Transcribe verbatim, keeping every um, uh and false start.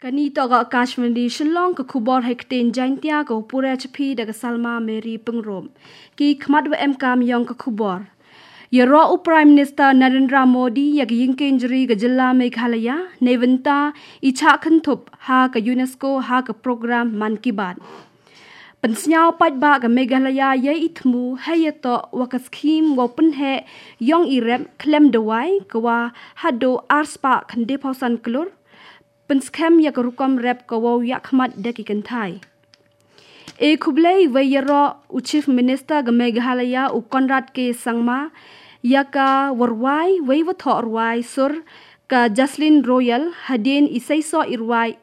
Kani toga Kashmiri Shillong ke kubor hekten jaintia ke pura cepi daga Salma Mary Pengrom. Ki khmat wa em kam yong ke kubor. Yero u Prime Minister Narendra Modi yak yingken jeri ke jela Meghalaya neventa icha kentup ha ke UNESCO ha ke program Man Ki Baat. Pensnyau pat ba ke Meghalaya ye itmu hayato waka skim go penhe yong irem klem dewai ke wa hado arspa kende pausan kelur. Penskam yak rukam rep ke wa yak khmat deki kentai. E kublai we yero u Chief Minister ke Meghalaya u Conrad K Sangma yaka warwai we wa tho rwai sur ka Jaslyn Royal hadin isai so irwai